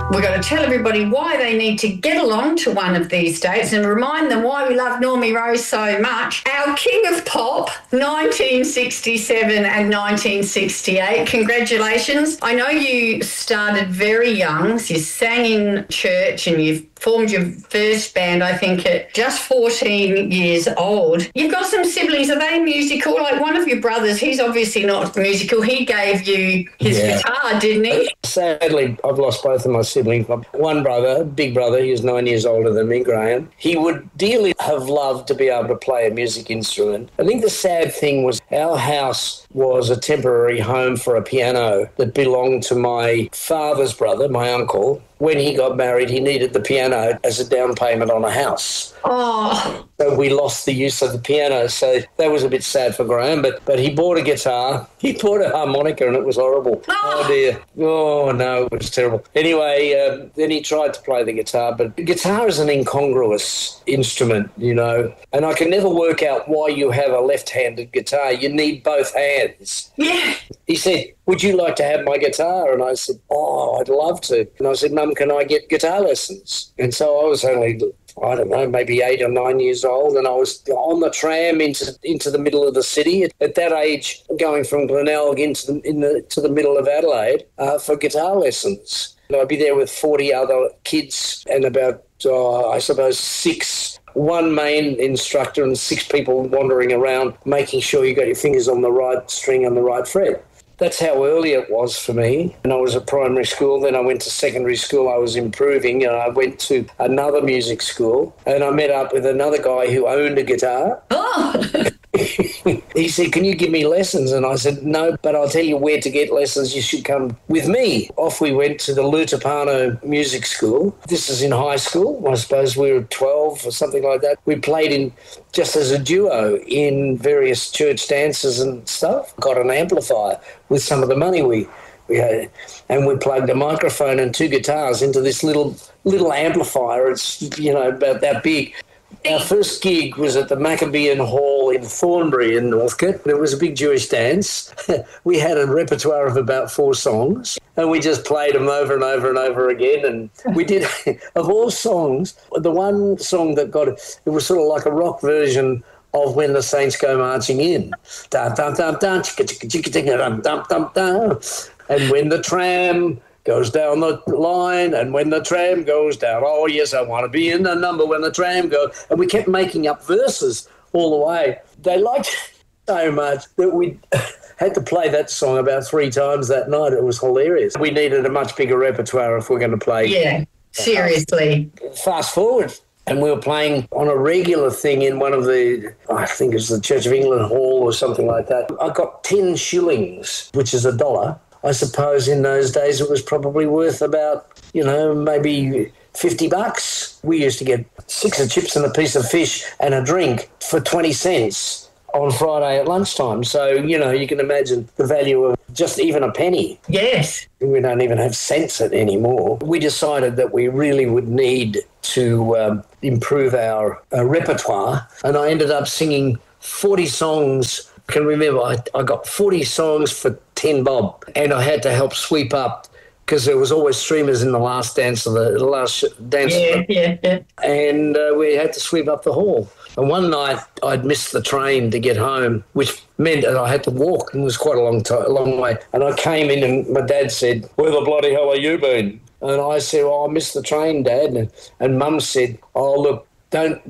We've got to tell everybody why they need to get along to one of these dates and remind them why we love Normie Rose so much. Our King of Pop, 1967 and 1968. Congratulations. I know you started very young. So you sang in church and you've formed your first band, I think, at just 14 years old. You've got some siblings. Are they musical? Like one of your brothers, he's obviously not musical. He gave you his guitar, didn't he? Sadly, I've lost both of my siblings. One brother, big brother, he was 9 years older than me, Graham. He would dearly have loved to be able to play a music instrument. I think the sad thing was our house was a temporary home for a piano that belonged to my father's brother, my uncle. When he got married, he needed the piano as a down payment on a house. Oh. So we lost the use of the piano. So that was a bit sad for Graham. But he bought a guitar. He bought a harmonica and it was horrible. Oh, dear. Oh, no, it was terrible. Anyway, then he tried to play the guitar. But the guitar is an incongruous instrument, you know. And I can never work out why you have a left-handed guitar. You need both hands. Yeah. He said, would you like to have my guitar? And I said, oh, I'd love to. And I said, Mum, can I get guitar lessons? And so I was only, I don't know, maybe 8 or 9 years old, and I was on the tram into the middle of the city. At that age, going from Glenelg to the middle of Adelaide for guitar lessons. And I'd be there with 40 other kids and about, I suppose, 1 main instructor and 6 people wandering around, making sure you got your fingers on the right string and the right fret. That's how early it was for me. And I was at primary school, then I went to secondary school. I was improving, and I went to another music school, and I met up with another guy who owned a guitar. Oh! He said, can you give me lessons? And I said, no, but I'll tell you where to get lessons. You should come with me. Off we went to the Lutapano Music School. This is in high school. I suppose we were 12 or something like that. We played in just as a duo in various church dances and stuff. Got an amplifier with some of the money we had, and we plugged a microphone and 2 guitars into this little amplifier. It's, you know, about that big. Our first gig was at the Maccabean Hall in Thornbury in Northcote. It was a big Jewish dance. We had a repertoire of about 4 songs, and we just played them over and over and over again. And we did, of all songs, the one song that got it was sort of like a rock version of When the Saints Go Marching In. Dum, dum, dum, dum, chicka, chicka, chicka, chicka, dum, dum, dum, dum. And when the tram goes down the line, and when the tram goes down, oh, yes, I want to be in the number when the tram goes. And we kept making up verses all the way. They liked it so much that we had to play that song about 3 times that night. It was hilarious. We needed a much bigger repertoire if we're going to play. Yeah, seriously. Fast forward, and we were playing on a regular thing in one of the, I think it was the Church of England Hall or something like that. I got 10 shillings, which is $1. I suppose in those days it was probably worth about, you know, maybe $50. We used to get 6 of chips and a piece of fish and a drink for 20 cents on Friday at lunchtime. So, you know, you can imagine the value of just even a penny. Yes. We don't even have cents anymore. We decided that we really would need to improve our repertoire, and I ended up singing 40 songs. I can remember I got 40 songs for 10 bob, and I had to help sweep up because there was always streamers in the last dance of the last dance. Yeah. And we had to sweep up the hall. And one night I'd missed the train to get home, which meant that I had to walk, and it was quite a long way. And I came in, and my dad said, "Where the bloody hell are you been?" And I said, "Oh, I missed the train, Dad." And Mum said, "Oh, look, don't